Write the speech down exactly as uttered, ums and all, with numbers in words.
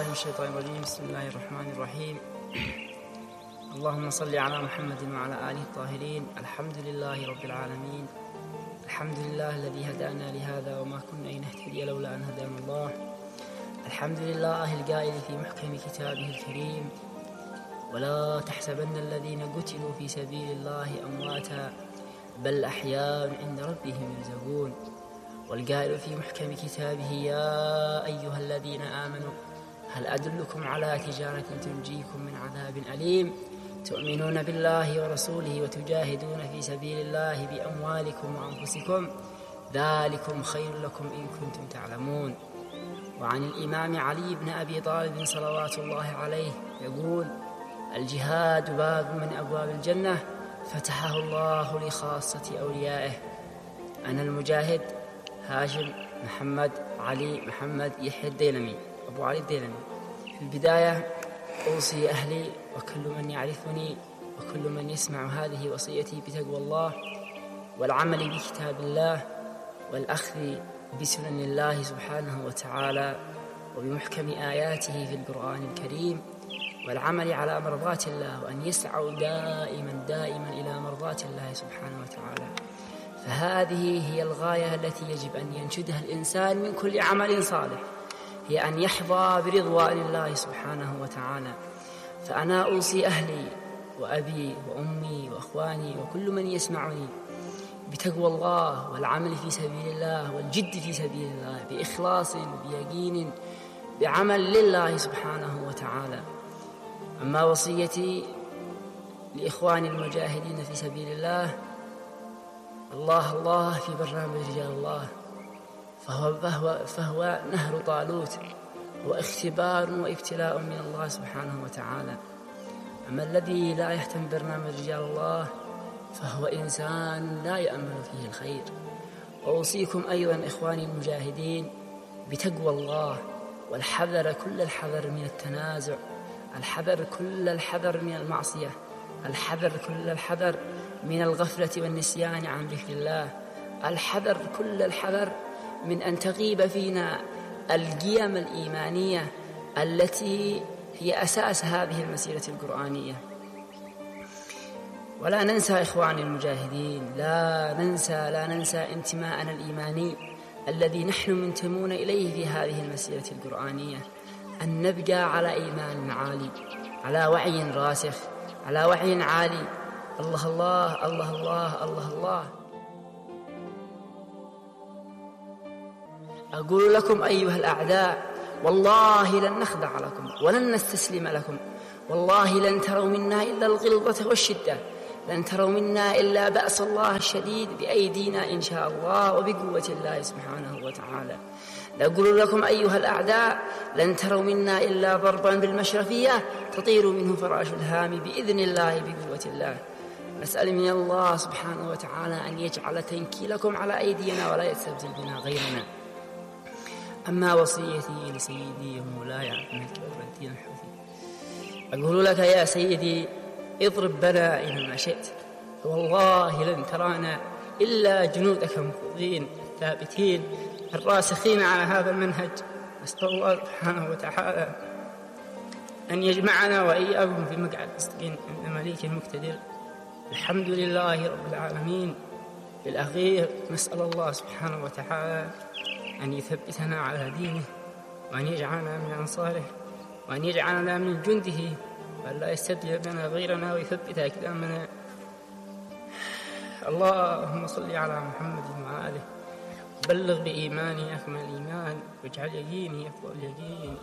بالله من الشيطان الرجيم. بسم الله الرحمن الرحيم. اللهم صل على محمد وعلى آله الطاهرين. الحمد لله رب العالمين. الحمد لله الذي هدانا لهذا وما كنا لنهتدي لولا أن هدانا الله. الحمد لله القائل في محكم كتابه الكريم: ولا تحسبن الذين قتلوا في سبيل الله أمواتا بل أحياء عند ربهم يرزقون. والقائل في محكم كتابه: يا أيها الذين آمنوا هل أدلكم على تجارة تنجيكم من عذاب أليم تؤمنون بالله ورسوله وتجاهدون في سبيل الله بأموالكم وأنفسكم ذلكم خير لكم إن كنتم تعلمون. وعن الإمام علي بن أبي طالب صلوات الله عليه يقول: الجهاد باب من أبواب الجنة فتحه الله لخاصة أوليائه. أنا المجاهد هاشم محمد علي محمد يحيى الديلمي أبو علي الديلمي. في البداية أوصي أهلي وكل من يعرفني وكل من يسمع هذه وصيتي بتقوى الله والعمل بكتاب الله والأخذ بسنن الله سبحانه وتعالى وبمحكم آياته في القرآن الكريم والعمل على مرضات الله، وأن يسعوا دائما دائما إلى مرضات الله سبحانه وتعالى. فهذه هي الغاية التي يجب أن ينشدها الإنسان من كل عمل صالح، هي أن يحظى برضوان الله سبحانه وتعالى. فأنا أوصي أهلي وأبي وأمي وأخواني وكل من يسمعني بتقوى الله والعمل في سبيل الله والجد في سبيل الله بإخلاص بيقين بعمل لله سبحانه وتعالى. أما وصيتي لإخواني المجاهدين في سبيل الله: الله الله في برنامج رجال الله، فهو, فهو, فهو نهر طالوت واختبار وابتلاء من الله سبحانه وتعالى. أما الذي لا يهتم برنامج رجال الله فهو إنسان لا يأمل فيه الخير. وأوصيكم أيضا إخواني المجاهدين بتقوى الله والحذر كل الحذر من التنازع، الحذر كل الحذر من المعصية، الحذر كل الحذر من الغفلة والنسيان عن ذكر الله، الحذر كل الحذر من أن تغيب فينا القيم الإيمانية التي هي أساس هذه المسيرة القرآنية. ولا ننسى إخواني المجاهدين، لا ننسى لا ننسى انتماءنا الإيماني الذي نحن منتمون إليه في هذه المسيرة القرآنية، أن نبقى على إيمان عالي، على وعي راسخ، على وعي عالي. الله الله الله الله الله الله. أقول لكم أيها الأعداء: والله لن نخضع لكم ولن نستسلم لكم، والله لن تروا منا إلا الغلظة والشدة، لن تروا منا إلا بأس الله الشديد بأيدينا إن شاء الله وبقوة الله سبحانه وتعالى. أقول لكم أيها الأعداء: لن تروا منا إلا ضربا بالمشرفية تطير منه فراش الهام بإذن الله بقوة الله. نسأل من الله سبحانه وتعالى أن يجعل تنكيلكم على أيدينا ولا يستبدل بنا غيرنا. أما وصيتي لسيدي ومولاي عبد الدين الحوثي: أقول لك يا سيدي اضرب بنا إنما شئت، والله لن ترانا إلا جنودك مخضين ثابتين الراسخين على هذا المنهج. أسأل الله سبحانه وتعالى أن يجمعنا وإياكم في مقعد صدق عند مليك مقتدر. الحمد لله رب العالمين. في الأخير نسأل الله سبحانه وتعالى أن يثبتنا على دينه، وأن يجعلنا من أنصاره، وأن يجعلنا من جنده، وأن لا يستبدل بنا غيرنا ويثبت أقدامنا. اللهم صل على محمد وآله، بلغ بإيماني أكمل الإيمان، واجعل يقيني أفضل اليقين.